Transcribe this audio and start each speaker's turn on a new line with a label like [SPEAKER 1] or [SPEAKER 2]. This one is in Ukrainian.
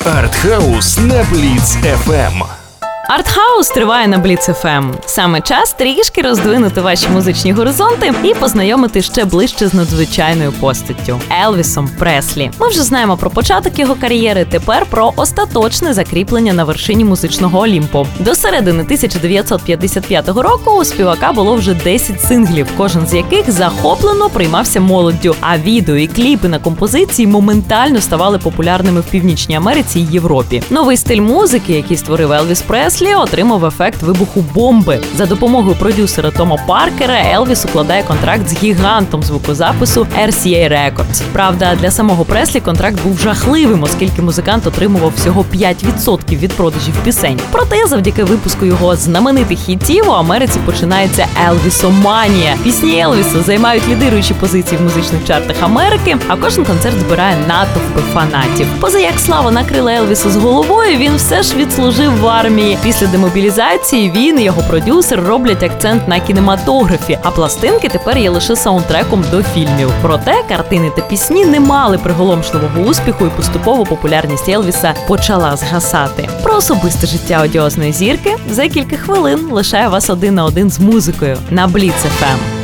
[SPEAKER 1] Артхаус на Blitz FM.
[SPEAKER 2] Артхаус триває на Blitz FM. Саме час трішки роздвинути ваші музичні горизонти і познайомити ще ближче з надзвичайною постаттю – Елвісом Преслі. Ми вже знаємо про початок його кар'єри, тепер про остаточне закріплення на вершині музичного Олімпу. До середини 1955 року у співака було вже 10 синглів, кожен з яких захоплено приймався молоддю, а відео і кліпи на композиції моментально ставали популярними в Північній Америці і Європі. Новий стиль музики, який створив Елвіс Преслі, отримав ефект вибуху бомби. За допомогою продюсера Тома Паркера Елвіс укладає контракт з гігантом звукозапису RCA Records. Правда, для самого Преслі контракт був жахливим, оскільки музикант отримував всього 5% від продажів пісень. Проте, завдяки випуску його знаменитих хітів, у Америці починається Елвісоманія. Пісні Елвіса займають лідируючі позиції в музичних чартах Америки, а кожен концерт збирає натовпи фанатів. Поза як слава накрила Елвіса з головою, він все ж відслужив в армії. Після демобілізації він і його продюсер роблять акцент на кінематографі, а пластинки тепер є лише саундтреком до фільмів. Проте картини та пісні не мали приголомшливого успіху, і поступово популярність Елвіса почала згасати. Про особисте життя одіозної зірки за кілька хвилин лишаю вас один на один з музикою на Blitz FM.